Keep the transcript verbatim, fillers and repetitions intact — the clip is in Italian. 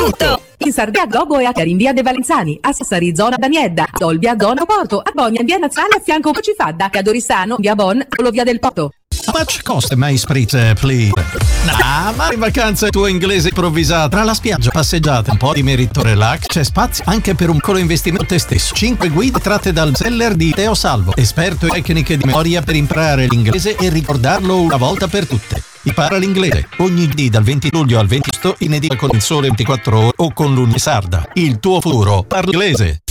tutto! In Sardegna a Globo e a Chiari in via De Valenzani, a Sassari zona Daniedda, a Olbia zona Porto, a Bonia in via Nazionale a fianco Cifadda, e ad Oristano via Bon, solo via del Porto. How much cost my spritz, please? Nah, ma in vacanza tuo inglese improvvisato. Tra la spiaggia, passeggiate, un po' di merito relax, c'è spazio anche per un piccolo investimento te stesso. Cinque guide tratte dal seller di Teo Salvo, esperto in tecniche di memoria per imparare l'inglese e ricordarlo una volta per tutte. Impara l'inglese ogni dì dal venti luglio al venti agosto in edicola con il Sole ventiquattro ore o con l'Uni Sarda. Il tuo futuro parla inglese.